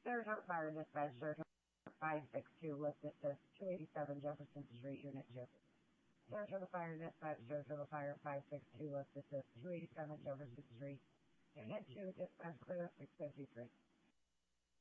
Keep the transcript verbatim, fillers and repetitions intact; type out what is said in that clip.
Saratoga Fire Dispatch, Saratoga five six two, list assist, two eighty-seven Jefferson Street, Unit two. Saratoga Fire Dispatch, Saratoga Fire five six two, list assist, two eighty-seven Jefferson Street, Unit two, dispatch clear six fifty-three.